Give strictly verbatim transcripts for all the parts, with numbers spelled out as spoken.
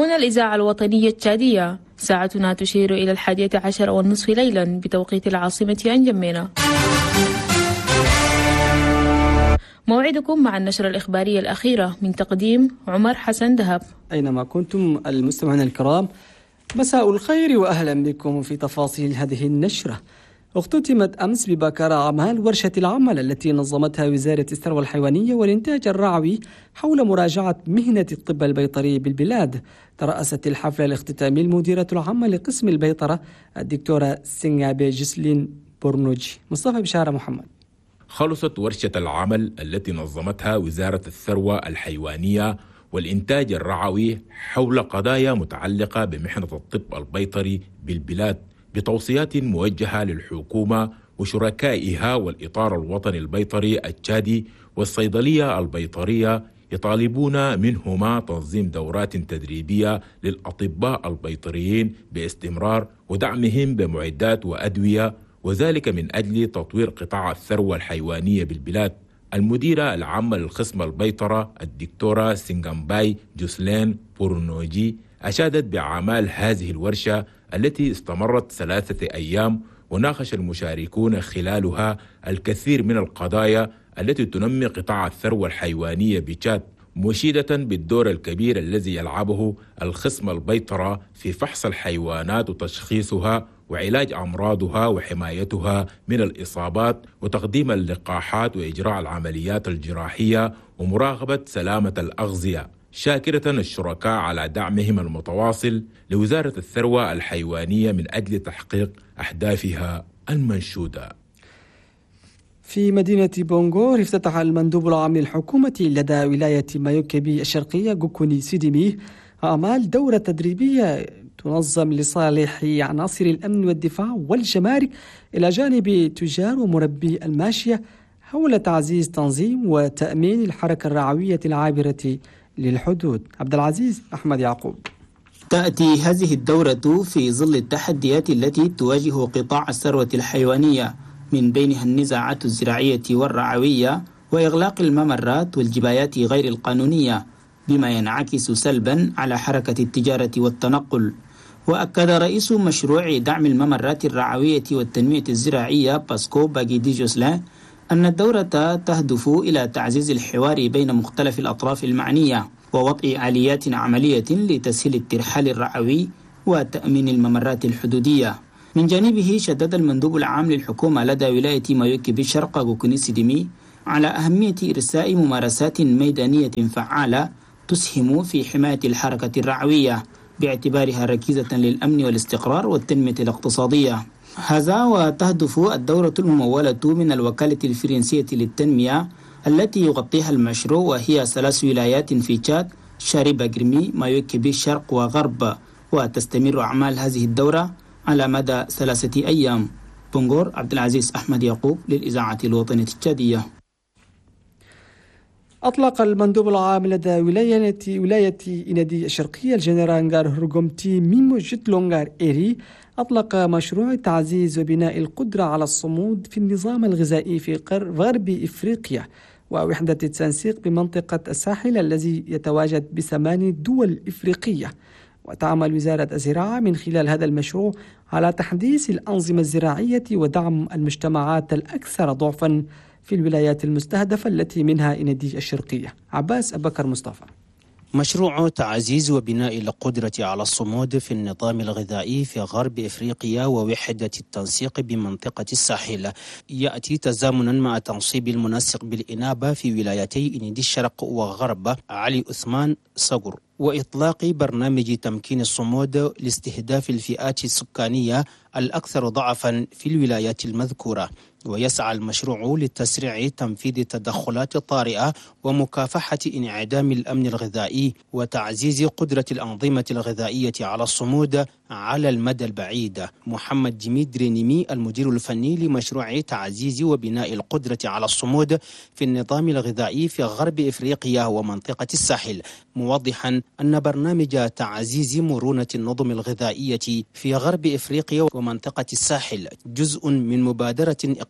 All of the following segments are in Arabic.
هنا الإذاعة الوطنية التشادية، ساعتنا تشير إلى الحادية عشر والنصف ليلا بتوقيت العاصمة أنجمينا. موعدكم مع النشرة الإخبارية الأخيرة من تقديم عمر حسن دهب. أينما كنتم المستمعين الكرام، مساء الخير وأهلا بكم في تفاصيل هذه النشرة. اختتمت أمس ببكرة أعمال ورشة العمل التي نظمتها وزارة الثروة الحيوانية والإنتاج الرعوي حول مراجعة مهنة الطب البيطري بالبلاد. ترأست الحفل الاختتامي المديرة العامة لقسم البيطرة الدكتورة سينغابي جسلين بورنوجي. مصطفى بشارة محمد. خلصت ورشة العمل التي نظمتها وزارة الثروة الحيوانية والإنتاج الرعوي حول قضايا متعلقة بمحنة الطب البيطري بالبلاد بتوصيات موجهة للحكومة وشركائها والإطار الوطني البيطري التشادي والصيدلية البيطرية، يطالبون منهما تنظيم دورات تدريبية للأطباء البيطريين باستمرار ودعمهم بمعدات وأدوية، وذلك من أجل تطوير قطاع الثروة الحيوانية بالبلاد. المديرة العامة للقسم البيطرة الدكتورة سينغامباي جوسلين بورنوجي أشادت بأعمال هذه الورشة التي استمرت ثلاثة أيام، وناقش المشاركون خلالها الكثير من القضايا التي تنمي قطاع الثروة الحيوانية بتشاد، مشيدة بالدور الكبير الذي يلعبه القسم البيطرة في فحص الحيوانات وتشخيصها وعلاج أمراضها وحمايتها من الإصابات وتقديم اللقاحات وإجراء العمليات الجراحية ومراقبة سلامة الأغذية، شاكرة الشركاء على دعمهم المتواصل لوزارة الثروة الحيوانية من أجل تحقيق أهدافها المنشودة. في مدينة بونغور افتتح المندوب العام للحكومة لدى ولاية مايوكبي الشرقية غوكوني سيديمي أعمال دورة تدريبية تنظم لصالح عناصر الأمن والدفاع والجمارك إلى جانب تجار ومربي الماشية حول تعزيز تنظيم وتأمين الحركة الرعوية العابرة للحدود. عبد العزيز أحمد يعقوب. تأتي هذه الدورة في ظل التحديات التي تواجه قطاع الثروة الحيوانية، من بينها النزاعات الزراعية والرعوية وإغلاق الممرات والجبايات غير القانونية، بما ينعكس سلبا على حركة التجارة والتنقل. وأكد رئيس مشروع دعم الممرات الرعوية والتنمية الزراعية باسكو باغيدي جوسلين أن الدورة تهدف إلى تعزيز الحوار بين مختلف الأطراف المعنية ووضع آليات عملية لتسهيل الترحال الرعوي وتأمين الممرات الحدودية. من جانبه شدد المندوب العام للحكومة لدى ولاية مايوكبي الشرق غوكوني سيديمي على أهمية إرساء ممارسات ميدانية فعالة تسهم في حماية الحركة الرعوية باعتبارها ركيزة للأمن والاستقرار والتنمية الاقتصادية. هذا وتهدف الدورة الممولة من الوكالة الفرنسية للتنمية التي يغطيها المشروع، وهي ثلاث ولايات في تشاد: شاربة غرمي، مايوكبي الشرق وغرب، وتستمر أعمال هذه الدورة على مدى ثلاثة أيام. بونغور، عبد العزيز أحمد يعقوب للإذاعة الوطنية التشادية. أطلق المندوب العام لدى ولاية ولاية إنادي الشرقية الجنرال هرغومتي ميمو جتلونغار إيري أطلق مشروع تعزيز وبناء القدرة على الصمود في النظام الغذائي في غرب إفريقيا ووحدة التنسيق بمنطقة الساحل الذي يتواجد بثمان دول إفريقية. وتعمل وزارة الزراعة من خلال هذا المشروع على تحديث الأنظمة الزراعية ودعم المجتمعات الأكثر ضعفا في الولايات المستهدفة التي منها إنادي الشرقية. عباس أبكر مصطفى. مشروع تعزيز وبناء القدرة على الصمود في النظام الغذائي في غرب إفريقيا ووحدة التنسيق بمنطقة الساحل يأتي تزامنا مع تنصيب المنسق بالإنابة في ولايتي إنادي الشرق وغرب علي عثمان صقر، وإطلاق برنامج تمكين الصمود لاستهداف الفئات السكانية الأكثر ضعفا في الولايات المذكورة. ويسعى المشروع لتسريع تنفيذ التدخلات الطارئة ومكافحة انعدام الأمن الغذائي وتعزيز قدرة الأنظمة الغذائية على الصمود على المدى البعيد. محمد ديميتري نيمي المدير الفني لمشروع تعزيز وبناء القدرة على الصمود في النظام الغذائي في غرب إفريقيا ومنطقة الساحل، موضحا أن برنامج تعزيز مرونة النظم الغذائية في غرب إفريقيا ومنطقة الساحل جزء من مبادرة إقليمية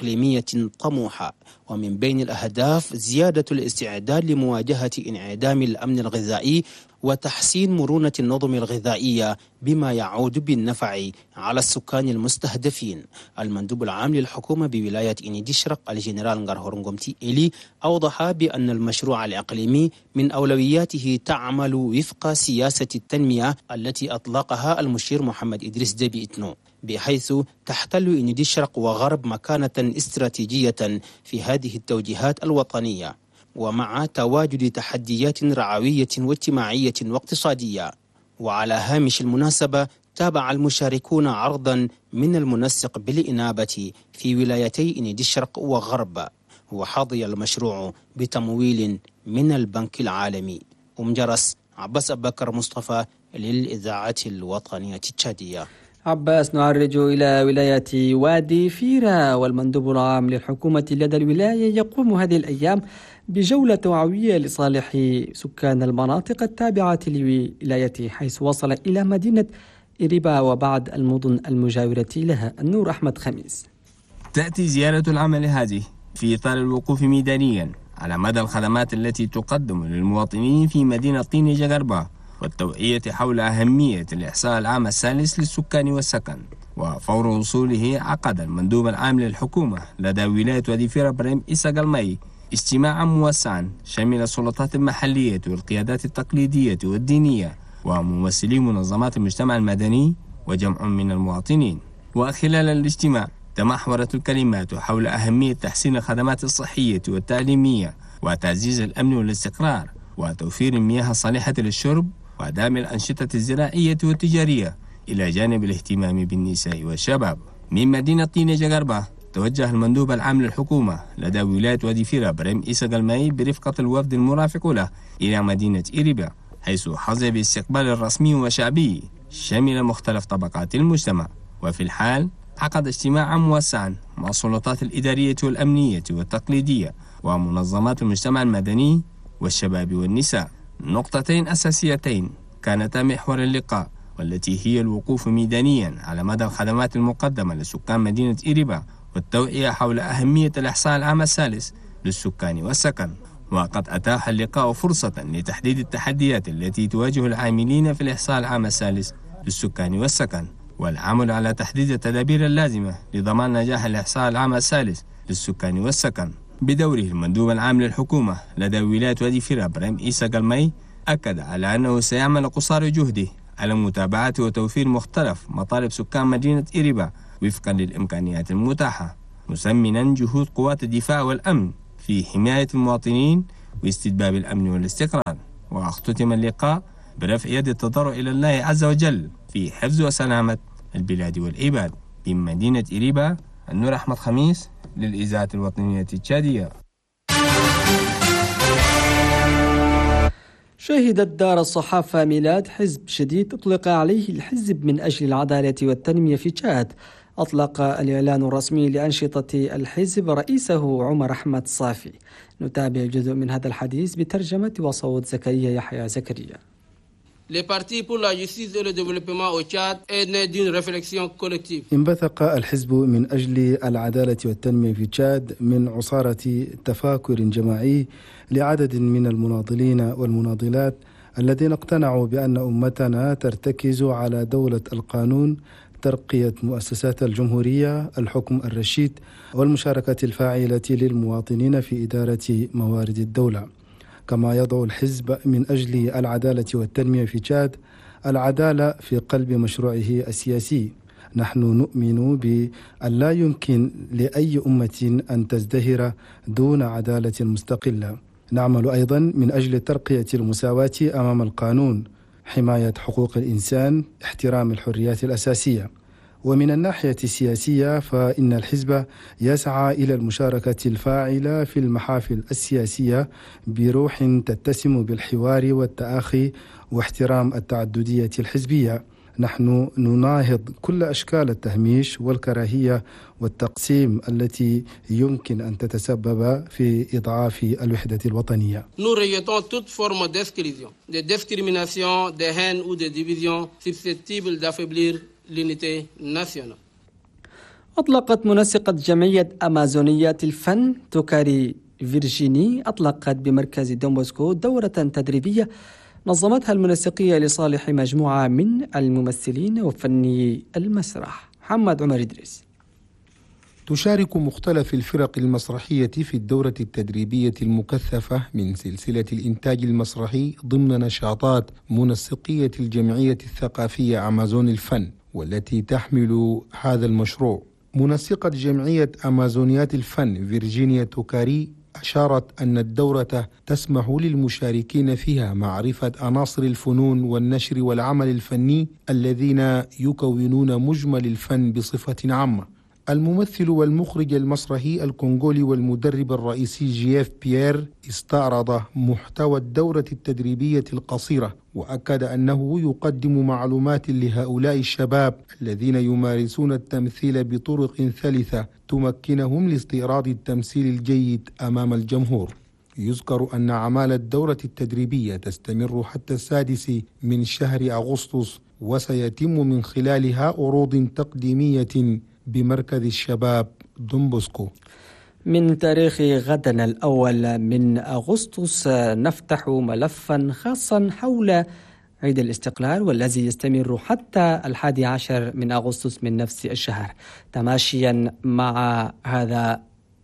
إقليمية طموحة، ومن بين الأهداف زيادة الاستعداد لمواجهة انعدام الأمن الغذائي وتحسين مرونة النظم الغذائية بما يعود بالنفع على السكان المستهدفين. المندوب العام للحكومة بولاية إنيديشرق الجنرال نغارهورنغومتي إلي أوضح بأن المشروع الإقليمي من أولوياته تعمل وفق سياسة التنمية التي أطلقها المشير محمد إدريس ديبي إتنو، بحيث تحتل إنيديشرق وغرب مكانة استراتيجية في هذه التوجيهات الوطنية، ومع تواجد تحديات رعوية واجتماعية واقتصادية. وعلى هامش المناسبة تابع المشاركون عرضا من المنسق بالإنابة في ولايتي إنيديشرق وغرب، وحظي المشروع بتمويل من البنك العالمي. أم جرس عباس أبكر مصطفى للإذاعة الوطنية التشادية. عباس، نعرج إلى ولاية وادي فيرا، والمندوب العام للحكومة لدى الولاية يقوم هذه الأيام بجولة توعوية لصالح سكان المناطق التابعة لولايته، حيث وصل إلى مدينة إريبا وبعض المدن المجاورة لها. النور أحمد خميس. تأتي زيارة العمل هذه في إطار الوقوف ميدانيا على مدى الخدمات التي تقدم للمواطنين في مدينة طيني جغربا، والتوعية حول أهمية الإحصاء العام الثالث للسكان والسكن. وفور وصوله عقد المندوب العام للحكومة لدى ولاية وادي فيرا بريم إيسا قلمي اجتماعا موسعا شمل السلطات المحلية والقيادات التقليدية والدينية وممثلي منظمات المجتمع المدني وجمع من المواطنين. وخلال الاجتماع تمحورت الكلمات حول أهمية تحسين الخدمات الصحية والتعليمية وتعزيز الأمن والاستقرار وتوفير المياه الصالحة للشرب ودعم الأنشطة الزراعية والتجارية، إلى جانب الاهتمام بالنساء والشباب. من مدينة طيني جغربا توجه المندوب العام للحكومة لدى ولاية وادي فيرا بريم إيسا قلمي برفقة الوفد المرافق له إلى مدينة إريبا، حيث حظي باستقبال رسمي وشعبي شمل مختلف طبقات المجتمع. وفي الحال عقد اجتماعا موسعا مع السلطات الإدارية والأمنية والتقليدية ومنظمات المجتمع المدني والشباب والنساء. نقطتين أساسيتين كانتا محور اللقاء، والتي هي الوقوف ميدانيا على مدى الخدمات المقدمة لسكان مدينة إريبا والتوعية حول أهمية الإحصاء العام الثالث للسكان والسكن. وقد أتاح اللقاء فرصة لتحديد التحديات التي تواجه العاملين في الإحصاء العام الثالث للسكان والسكن، والعمل على تحديد التدابير اللازمة لضمان نجاح الإحصاء العام الثالث للسكان والسكن. بدوره المندوب العام للحكومة لدى ولاية وادي فيرا بريم إيسا قلمي أكد على أنه سيعمل قصارى جهده على متابعة وتوفير مختلف مطالب سكان مدينة إريبا وفقا للإمكانيات المتاحة، مسمنا جهود قوات الدفاع والأمن في حماية المواطنين واستتباب الأمن والاستقرار. واختتم اللقاء برفع يد التضرع إلى الله عز وجل في حفظ وسلامة البلاد والعباد. من مدينة إريبا النور أحمد خميس للإذاعة الوطنية التشادية. شهدت دار الصحافة ميلاد حزب جديد أطلق عليه الحزب من أجل العدالة والتنمية في تشاد. أطلق الإعلان الرسمي لأنشطة الحزب رئيسه عمر أحمد صافي. نتابع جزء من هذا الحديث بترجمة وصوت زكريا يحيى زكريا. انبثق الحزب من أجل العدالة والتنمية في تشاد من عصارة تفاكر جماعي لعدد من المناضلين والمناضلات الذين اقتنعوا بأن أمتنا ترتكز على دولة القانون، ترقية مؤسسات الجمهورية، الحكم الرشيد والمشاركة الفاعلة للمواطنين في إدارة موارد الدولة. كما يضع الحزب من أجل العدالة والتنمية في تشاد العدالة في قلب مشروعه السياسي. نحن نؤمن بأن لا يمكن لأي أمة أن تزدهر دون عدالة مستقلة. نعمل أيضا من أجل ترقية المساواة أمام القانون، حماية حقوق الإنسان، احترام الحريات الأساسية. ومن الناحية السياسية فإن الحزب يسعى إلى المشاركة الفاعلة في المحافل السياسية بروح تتسم بالحوار والتآخي واحترام التعددية الحزبية. نحن نناهض كل أشكال التهميش والكراهية والتقسيم التي يمكن أن تتسبب في إضعاف الوحدة الوطنية. Nous rejetons toute forme d'exclusion, de discrimination, de haine ou de division susceptible d'affaiblir l'unité nationale. أطلقت منسقة جمعية أمازونيات الفن توكاري فيرجيني أطلقت بمركز دون بوسكو دورة تدريبية نظمتها المنسقية لصالح مجموعة من الممثلين وفني المسرح. محمد عمر إدريس. تشارك مختلف الفرق المسرحية في الدورة التدريبية المكثفة من سلسلة الإنتاج المسرحي ضمن نشاطات منسقية الجمعية الثقافية أمازون الفن، والتي تحمل هذا المشروع. منسقة جمعية أمازونيات الفن فيرجينيا توكاري أشارت أن الدورة تسمح للمشاركين فيها معرفة عناصر الفنون والنشر والعمل الفني الذين يكونون مجمل الفن بصفة عامة. الممثل والمخرج المسرحي الكونغولي والمدرب الرئيسي جييف بيير استعرض محتوى الدورة التدريبية القصيرة، وأكد أنه يقدم معلومات لهؤلاء الشباب الذين يمارسون التمثيل بطرق ثالثة تمكنهم لاستعراض التمثيل الجيد أمام الجمهور. يذكر أن أعمال الدورة التدريبية تستمر حتى السادس من شهر أغسطس، وسيتم من خلالها عروض تقديمية بمركز الشباب دون بوسكو. من تاريخ غدنا الأول من أغسطس نفتح ملفا خاصا حول عيد الاستقلال، والذي يستمر حتى الحادي عشر من أغسطس من نفس الشهر. تماشيا مع هذا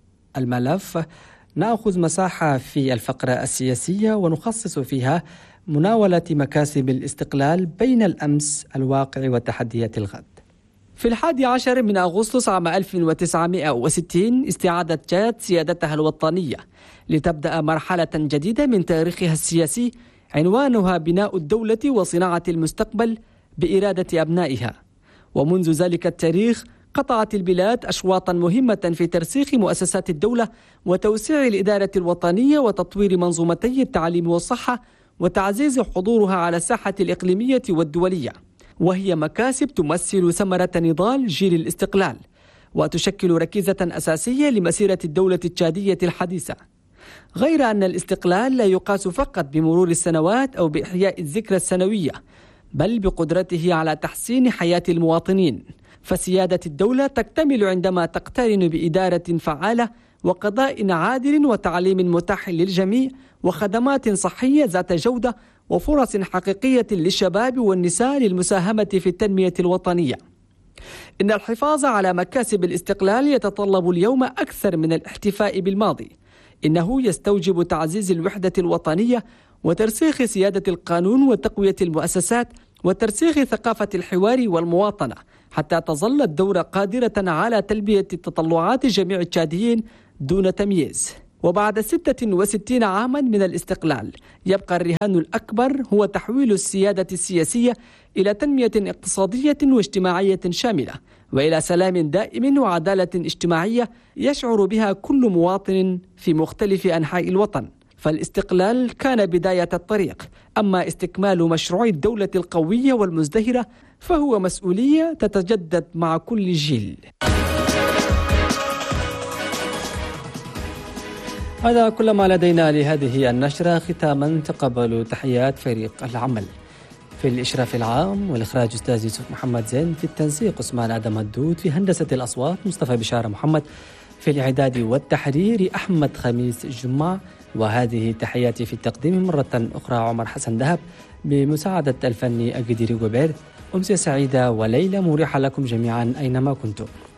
الملف نأخذ مساحة في الفقرة السياسية ونخصص فيها مناولة مكاسب الاستقلال بين الأمس، الواقع وتحديات الغد. في الحادي عشر من أغسطس عام ألف وتسعمائة وستين استعادت تشاد سيادتها الوطنية لتبدأ مرحلة جديدة من تاريخها السياسي عنوانها بناء الدولة وصناعة المستقبل بإرادة أبنائها. ومنذ ذلك التاريخ قطعت البلاد أشواطا مهمة في ترسيخ مؤسسات الدولة وتوسيع الإدارة الوطنية وتطوير منظومتي التعليم والصحة وتعزيز حضورها على الساحة الإقليمية والدولية، وهي مكاسب تمثل ثمرة نضال جيل الاستقلال وتشكل ركيزة أساسية لمسيرة الدولة التشادية الحديثة. غير أن الاستقلال لا يقاس فقط بمرور السنوات أو بإحياء الذكرى السنوية، بل بقدرته على تحسين حياة المواطنين. فسيادة الدولة تكتمل عندما تقترن بإدارة فعالة وقضاء عادل وتعليم متاح للجميع وخدمات صحية ذات جودة وفرص حقيقية للشباب والنساء للمساهمة في التنمية الوطنية. إن الحفاظ على مكاسب الاستقلال يتطلب اليوم أكثر من الاحتفاء بالماضي. إنه يستوجب تعزيز الوحدة الوطنية وترسيخ سيادة القانون وتقوية المؤسسات وترسيخ ثقافة الحوار والمواطنة، حتى تظل الدولة قادرة على تلبية تطلعات جميع التشاديين دون تمييز. وبعد ستة وستين عاما من الاستقلال يبقى الرهان الأكبر هو تحويل السيادة السياسية إلى تنمية اقتصادية واجتماعية شاملة، وإلى سلام دائم وعدالة اجتماعية يشعر بها كل مواطن في مختلف أنحاء الوطن. فالاستقلال كان بداية الطريق، أما استكمال مشروع الدولة القوية والمزدهرة فهو مسؤولية تتجدد مع كل جيل. هذا كل ما لدينا لهذه النشرة. ختاما تقبلوا تحيات فريق العمل. في الإشراف العام والإخراج أستاذ يوسف محمد زين، في التنسيق عثمان آدم الدود، في هندسة الأصوات مصطفى بشارة محمد، في الإعداد والتحرير أحمد خميس الجمعة. وهذه تحياتي في التقديم مرة أخرى عمر حسن دهب، بمساعدة الفني أجديري غوبير. أمسية سعيدة وليلة مريحة لكم جميعا أينما كنتم.